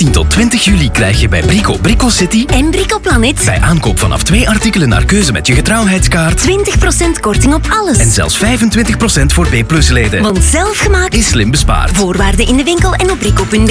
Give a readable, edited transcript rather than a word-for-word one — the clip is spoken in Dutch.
14 tot 20 juli krijg je bij Brico Brico City en Brico Planet bij aankoop vanaf 2 artikelen naar keuze met je getrouwheidskaart 20% korting op alles. en zelfs 25% voor B+-leden. Want zelfgemaakt Is slim bespaard. Voorwaarden in de winkel en op brico.be.